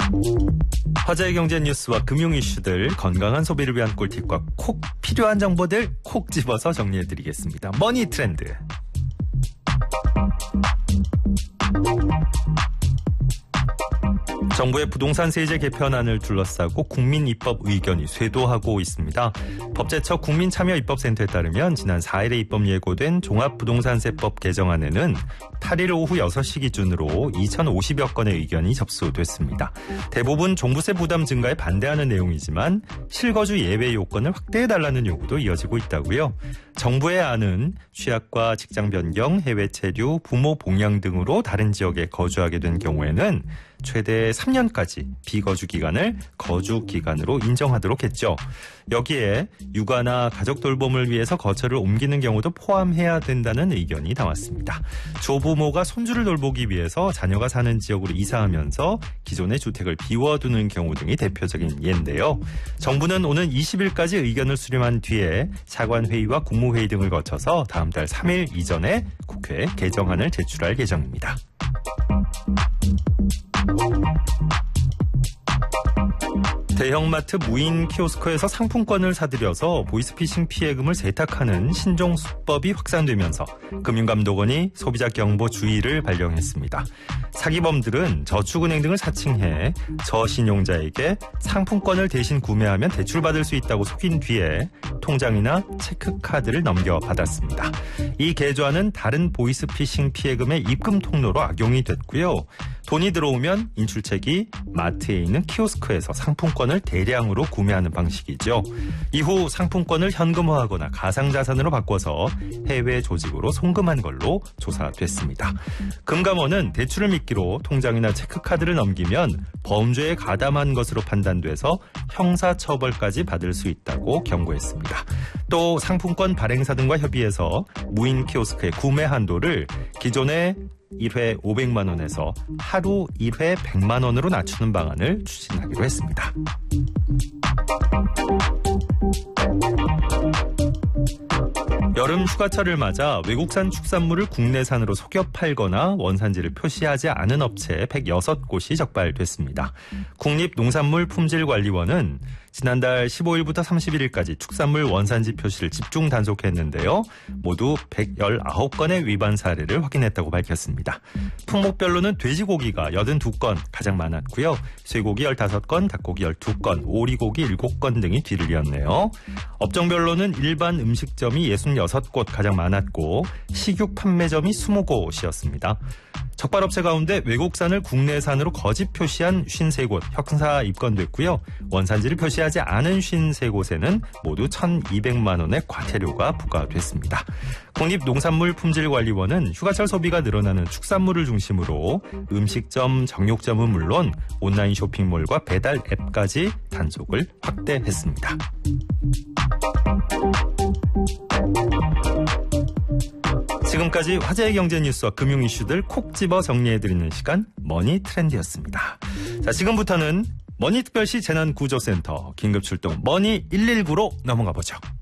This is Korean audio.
화제의 경제 뉴스와 금융 이슈들, 건강한 소비를 위한 꿀팁과 콕 필요한 정보들 콕 집어서 정리해드리겠습니다. 머니 트렌드. 정부의 부동산 세제 개편안을 둘러싸고 국민 입법 의견이 쇄도하고 있습니다. 법제처 국민참여입법센터에 따르면 지난 4일에 입법 예고된 종합부동산세법 개정안에는 8일 오후 6시 기준으로 2,050여 건의 의견이 접수됐습니다. 대부분 종부세 부담 증가에 반대하는 내용이지만 실거주 예외 요건을 확대해달라는 요구도 이어지고 있다고요. 정부의 안은 취약과 직장 변경, 해외 체류, 부모 봉양 등으로 다른 지역에 거주하게 된 경우에는 최대 3년까지 비거주 기간을 거주 기간으로 인정하도록 했죠. 여기에 육아나 가족 돌봄을 위해서 거처를 옮기는 경우도 포함해야 된다는 의견이 나왔습니다. 조부모가 손주를 돌보기 위해서 자녀가 사는 지역으로 이사하면서 기존의 주택을 비워두는 경우 등이 대표적인 예인데요. 정부는 오는 20일까지 의견을 수렴한 뒤에 차관회의와 국무회의 등을 거쳐서 다음 달 3일 이전에 국회에 개정안을 제출할 예정입니다. 대형마트 무인 키오스크에서 상품권을 사들여서 보이스피싱 피해금을 세탁하는 신종 수법이 확산되면서 금융감독원이 소비자 경보 주의를 발령했습니다. 사기범들은 저축은행 등을 사칭해 저신용자에게 상품권을 대신 구매하면 대출받을 수 있다고 속인 뒤에 통장이나 체크카드를 넘겨받았습니다. 이 계좌는 다른 보이스피싱 피해금의 입금 통로로 악용이 됐고요. 돈이 들어오면 인출책이 마트에 있는 키오스크에서 상품권을 대량으로 구매하는 방식이죠. 이후 상품권을 현금화하거나 가상자산으로 바꿔서 해외 조직으로 송금한 걸로 조사됐습니다. 금감원은 대출을 미끼로 통장이나 체크카드를 넘기면 범죄에 가담한 것으로 판단돼서 형사처벌까지 받을 수 있다고 경고했습니다. 또 상품권 발행사 등과 협의해서 무인 키오스크의 구매 한도를 기존의 1회 500만 원에서 하루 1회 100만 원으로 낮추는 방안을 추진하기로 했습니다. 여름 휴가철을 맞아 외국산 축산물을 국내산으로 속여 팔거나 원산지를 표시하지 않은 업체 106곳이 적발됐습니다. 국립농산물품질관리원은 지난달 15일부터 31일까지 축산물 원산지 표시를 집중 단속했는데요. 모두 119건의 위반 사례를 확인했다고 밝혔습니다. 품목별로는 돼지고기가 82건 가장 많았고요. 쇠고기 15건, 닭고기 12건, 오리고기 7건 등이 뒤를 이었네요. 업종별로는 일반 음식점이 66곳 가장 많았고 식육 판매점이 20곳이었습니다. 적발업체 가운데 외국산을 국내산으로 거짓 표시한 53곳 형사 입건됐고요. 원산지를 표시하지 않은 53곳에는 모두 1,200만 원의 과태료가 부과됐습니다. 국립농산물품질관리원은 휴가철 소비가 늘어나는 축산물을 중심으로 음식점, 정육점은 물론 온라인 쇼핑몰과 배달 앱까지 단속을 확대했습니다. 지금까지 화제의 경제 뉴스와 금융 이슈들 콕 집어 정리해드리는 시간 머니 트렌드였습니다. 자, 지금부터는 머니특별시 재난구조센터 긴급출동 머니 119로 넘어가 보죠.